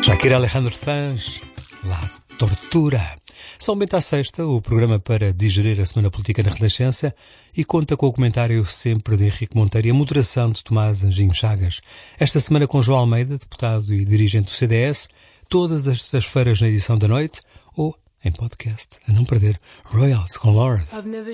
Shakira Alejandro Sanz, La Tortura. Somente à sexta, o programa para digerir a Semana Política na Renascença e conta com o comentário sempre de Henrique Monteiro e a moderação de Tomás Anjinho Chagas. Esta semana com João Almeida, deputado e dirigente do CDS, todas as sextas-feiras na edição da noite ou em podcast. A não perder, Royals com Lorde. I've never